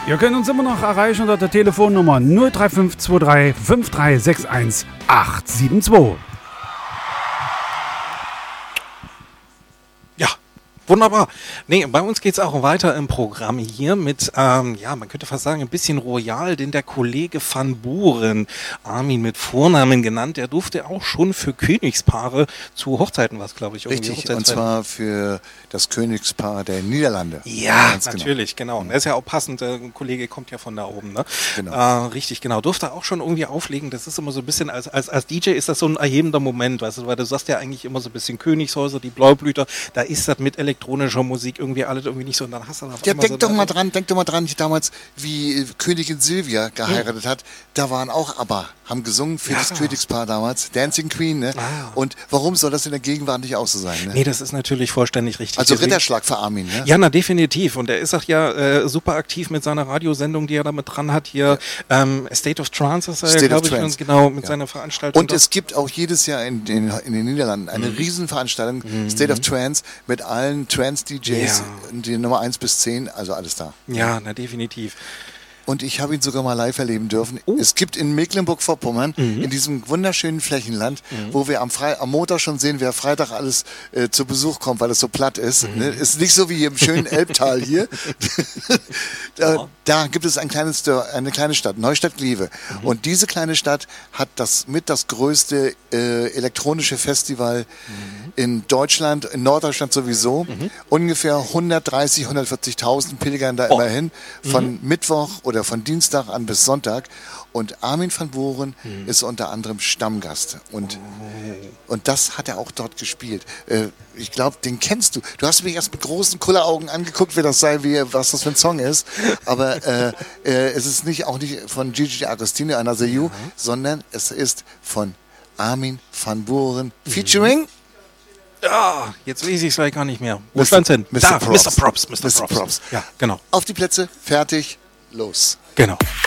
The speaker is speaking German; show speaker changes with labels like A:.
A: Ihr könnt uns immer noch erreichen unter der Telefonnummer 03523 5361 872.
B: Ja, wunderbar. Nee, bei uns geht es auch weiter im Programm hier mit, man könnte fast sagen, ein bisschen royal, denn der Kollege Van Buuren, Armin mit Vornamen genannt, der durfte auch schon für Königspaare zu Hochzeiten was, glaube ich.
C: Richtig, und zwar für das Königspaar der Niederlande.
B: Ja, ganz natürlich, genau. Und das ist ja auch passend, der Kollege kommt ja von da oben, ne?
C: Genau.
B: Richtig, genau. Durfte auch schon irgendwie auflegen, das ist immer so ein bisschen, als DJ ist das so ein erhebender Moment, weißt du, weil du sagst ja eigentlich immer so ein bisschen Königshäuser, die Blaublüter, da ist das mit elektronischer Musik irgendwie alles irgendwie nicht so, und dann hast du dann auf einmal
C: denk doch mal dran, damals, wie Königin Silvia geheiratet hat, da waren auch ABBA, haben gesungen für das Königspaar damals, Dancing Queen, ne? Und warum soll das in der Gegenwart nicht auch so sein, ne?
B: Nee, das ist natürlich vollständig richtig.
C: Also Ritterschlag für Armin, ne?
B: Ja, na definitiv. Und er ist auch ja super aktiv mit seiner Radiosendung, die er damit dran hat. Hier State of Trance ist er, glaube ich, genau, mit seiner Veranstaltung.
C: Und es gibt auch jedes Jahr in den Niederlanden eine Riesenveranstaltung, State of Trance, mit allen Trance-DJs, die Nummer 1 bis 10, also alles da.
B: Ja, na definitiv.
C: Und ich habe ihn sogar mal live erleben dürfen. Es gibt in Mecklenburg-Vorpommern, in diesem wunderschönen Flächenland, wo wir am Montag schon sehen, wer Freitag alles zu Besuch kommt, weil es so platt ist. Ne? Ist nicht so wie hier im schönen Elbtal hier. Da gibt es eine kleine Stadt, Neustadt-Gliwe. Und diese kleine Stadt hat das größte elektronische Festival in Deutschland, in Norddeutschland sowieso. Ungefähr 130.000, 140.000 pilgern da immer hin, von Mittwoch oder von Dienstag an bis Sonntag. Und Armin van Buuren ist unter anderem Stammgast. Und das hat er auch dort gespielt. Ich glaube, den kennst du. Du hast mich erst mit großen Kulleraugen angeguckt, was das für ein Song ist. Aber es ist auch nicht von Gigi D'Agostino, Another You, sondern es ist von Armin van Buuren featuring...
B: Ja, jetzt weiß ich es vielleicht gar nicht mehr. Wo stand's denn?
C: Mr. Props.
B: Mr. Props. Ja, genau.
C: Auf die Plätze, fertig, los.
B: Genau.